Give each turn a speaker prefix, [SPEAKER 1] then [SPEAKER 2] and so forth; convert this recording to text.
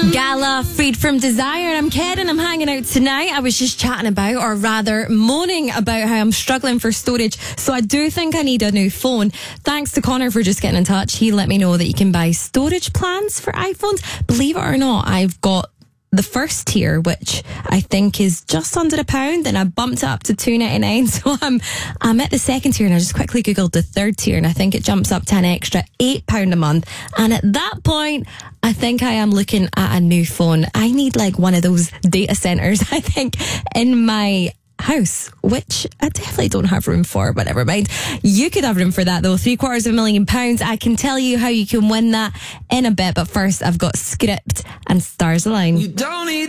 [SPEAKER 1] Gala, Freed from Desire, and I'm Ken and I'm hanging out tonight. I was just chatting about, or rather moaning about how I'm struggling for storage, so I do think I need a new phone. Thanks to Connor for just getting in touch. He let me know that you can buy storage plans for iPhones. Believe it or not, I've got the first tier, which I think is just under £1, and I bumped it up to $2.99. So I'm at the second tier, and I just quickly googled the third tier, and I think it jumps up to an extra £8 a month. And at that point, I think I am looking at a new phone. I need like one of those data centers, I think, in my house, which I definitely don't have room for, but never mind. You could have room for that though. £750,000. I can tell you how you can win that in a bit, but first I've got Script and Stars Align.
[SPEAKER 2] You don't need